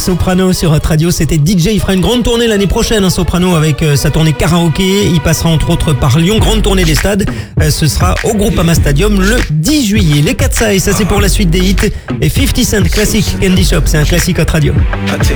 Soprano sur Hot Radio. C'était DJ. Il fera une grande tournée l'année prochaine, Soprano, avec sa tournée karaoké. Il passera entre autres par Lyon. Grande tournée des stades. Ce sera au Groupama Stadium le 10 juillet. Les Cat's Eyes, ça c'est pour la suite des hits. Et 50 Cent, classique Candy Shop. C'est un classique Hot Radio.